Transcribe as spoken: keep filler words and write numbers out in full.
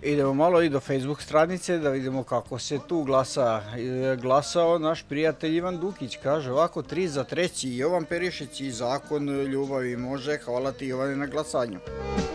Idemo malo i do Facebook stranice da vidimo kako se tu glasa. Glasao naš prijatelj Ivan Dukić, kaže ovako, tri za treći Jovan Perišić i Zakon ljubavi može. Hvala ti, Jovane, na glasanju.